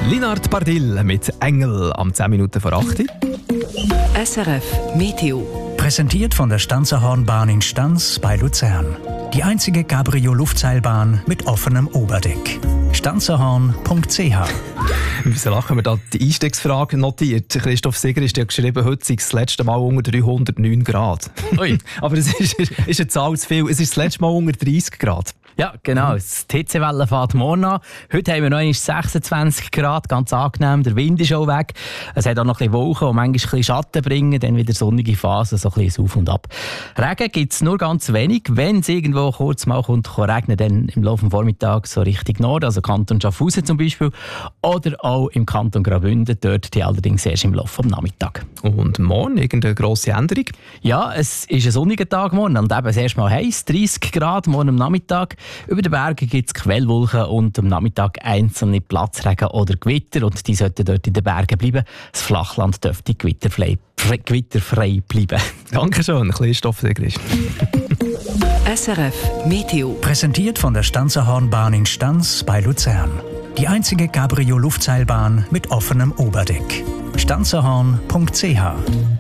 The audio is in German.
Linard Bardil mit Engel am 10 Minuten vor 8. SRF Meteo. Präsentiert von der Stanzerhornbahn in Stanz bei Luzern. Die einzige Cabrio-Luftseilbahn mit offenem Oberdeck. Stanzerhorn.ch. Wieso lachen wir da die Einstiegsfrage notiert? Christoph Sieger ist ja geschrieben, heute sei es das letzte Mal unter 309 Grad. Ui. Aber es ist eine Zahl zu viel. Es ist das letzte Mal unter 30 Grad. Ja, genau. Die Hitzewelle fährt morgen an. Heute haben wir noch 26 Grad, ganz angenehm. Der Wind ist auch weg. Es hat auch noch ein bisschen Wolken, die manchmal ein bisschen Schatten bringen, dann wieder sonnige Phasen, so ein bisschen Auf und Ab. Regen gibt es nur ganz wenig. Wenn es irgendwo kurz mal kommt, kann regnen, dann im Laufe des Vormittags so Richtung Norden, also Kanton Schaffhausen zum Beispiel, oder auch im Kanton Graubünden, dort die allerdings erst im Laufe des Nachmittags. Und morgen irgendeine grosse Änderung? Ja, es ist ein sonniger Tag morgen und eben das erste Mal heiß, 30 Grad morgen am Nachmittag. Über den Bergen gibt es Quellwolken und am Nachmittag einzelne Platzregen oder Gewitter und die sollten dort in den Bergen bleiben. Das Flachland dürfte gewitterfrei bleiben. Dankeschön, Christoph Sieger. SRF Meteo. Präsentiert von der Stanzerhornbahn in Stanz bei Luzern. Die einzige Cabrio-Luftseilbahn mit offenem Oberdeck. Stanzerhorn.ch.